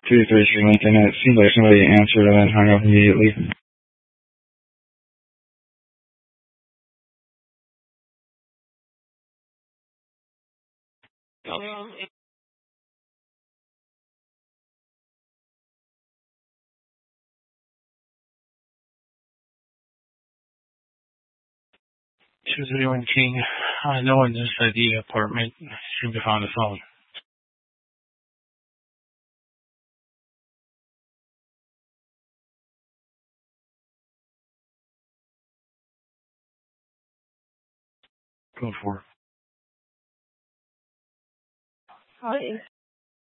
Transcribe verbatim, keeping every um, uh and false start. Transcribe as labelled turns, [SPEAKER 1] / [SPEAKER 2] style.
[SPEAKER 1] two three three Lincoln. It seemed like somebody answered and then hung up immediately. two three one King. Uh, no one inside the apartment. Should be on the phone. Go for it.
[SPEAKER 2] Hi.